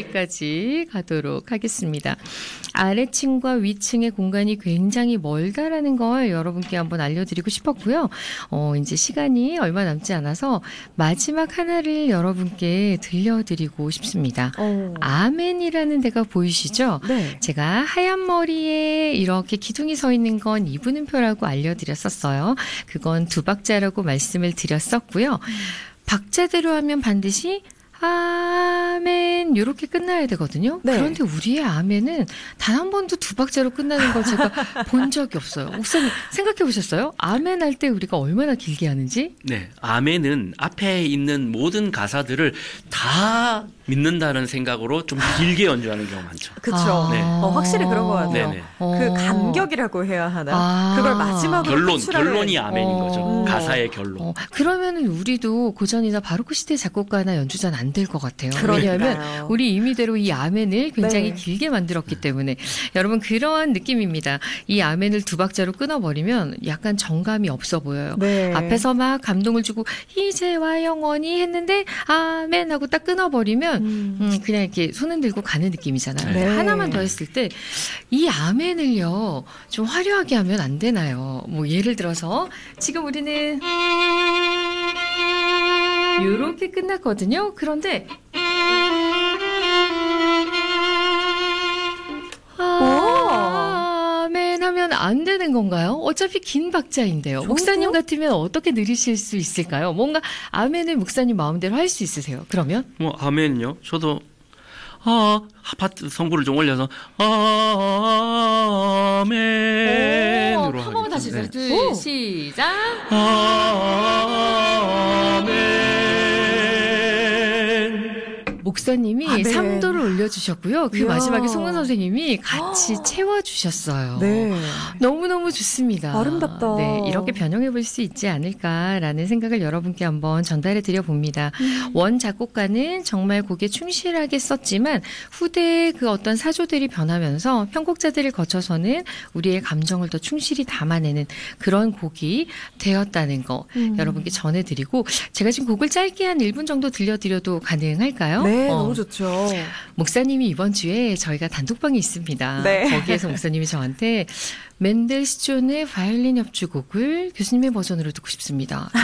여기까지 가도록 하겠습니다. 아래층과 위층의 공간이 굉장히 멀다라는 걸 여러분께 한번 알려드리고 싶었고요. 이제 시간이 얼마 남지 않아서 마지막 하나를 여러분께 들려드리고 싶습니다. 아멘이라는 데가 보이시죠? 네. 제가 하얀 머리에 이렇게 기둥이 서 있는 건 이분음표라고 알려드렸었어요. 그건 두 박자라고 말씀을 드렸었고요. 박자대로 하면 반드시 아멘 이렇게 끝나야 되거든요. 네. 그런데 우리의 아멘은 단 한 번도 두 박자로 끝나는 걸 제가 본 적이 없어요. 목사님 생각해 보셨어요? 아멘 할 때 우리가 얼마나 길게 하는지? 네, 아멘은 앞에 있는 모든 가사들을 다 믿는다는 생각으로 좀 길게 연주하는 경우가 많죠. 그렇죠. 네. 확실히 그런 것 같아요. 네네. 그 간격이라고 해야 하나? 그걸 마지막으로 결론이 아멘인 거죠. 가사의 결론. 그러면은 우리도 고전이나 바로크 시대 작곡가나 연주자는 안 될 것 같아요. 그러니까요. 왜냐하면 우리 임의대로 이 아멘을 굉장히 네. 길게 만들었기 때문에 여러분 그런 느낌입니다. 이 아멘을 두 박자로 끊어버리면 약간 정감이 없어 보여요. 네. 앞에서 막 감동을 주고 이제와 영원히 했는데 아멘 하고 딱 끊어버리면 그냥 이렇게 손 흔들고 가는 느낌이잖아요. 네. 하나만 더 했을 때 이 아멘을요 좀 화려하게 하면 안 되나요? 뭐 예를 들어서 지금 우리는 이렇게 끝났거든요. 그런데 아멘 하면 안 되는 건가요? 어차피 긴 박자인데요. 목사님 같으면 어떻게 늘리실 수 있을까요? 뭔가 아멘을 목사님 마음대로 할 수 있으세요? 그러면? 뭐 아멘요? 저도 파트 성부를 좀 올려서 아멘으로 한 번만 다시 해주세요. 네. 둘, 시작. 아멘. 목사님이 아멘. 3도를 올려주셨고요. 그 이야. 마지막에 송은 선생님이 같이 채워주셨어요. 네. 너무너무 좋습니다. 아름답다. 네, 이렇게 변형해 볼 수 있지 않을까라는 생각을 여러분께 한번 전달해 드려 봅니다. 원 작곡가는 정말 곡에 충실하게 썼지만 후대의 그 어떤 사조들이 변하면서 편곡자들을 거쳐서는 우리의 감정을 더 충실히 담아내는 그런 곡이 되었다는 거 여러분께 전해드리고 제가 지금 곡을 짧게 한 1분 정도 들려드려도 가능할까요? 네, 너무 좋죠. 목사님이 이번 주에 저희가 단톡방이 있습니다. 네. 거기에서 목사님이 저한테 맨델스존의 바이올린 협주곡을 교수님의 버전으로 듣고 싶습니다.